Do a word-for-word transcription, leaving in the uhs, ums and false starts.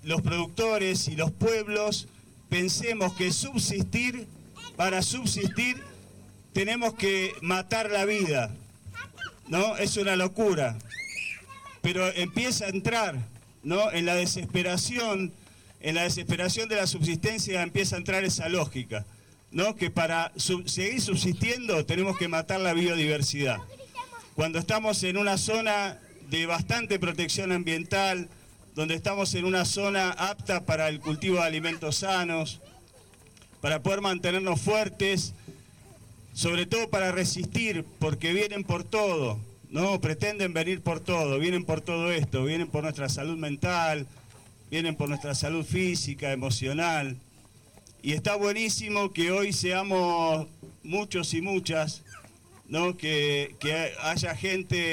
los productores y los pueblos pensemos que subsistir, para subsistir, tenemos que matar la vida, ¿no? Es una locura. Pero empieza a entrar, ¿no? En la desesperación, en la desesperación de la subsistencia empieza a entrar esa lógica, ¿no? Que para sub- seguir subsistiendo tenemos que matar la biodiversidad. Cuando estamos en una zona de bastante protección ambiental, donde estamos en una zona apta para el cultivo de alimentos sanos, para poder mantenernos fuertes, sobre todo para resistir, porque vienen por todo, ¿no? Pretenden venir por todo, vienen por todo esto, vienen por nuestra salud mental, vienen por nuestra salud física, emocional. Y está buenísimo que hoy seamos muchos y muchas, ¿no? Que, que haya gente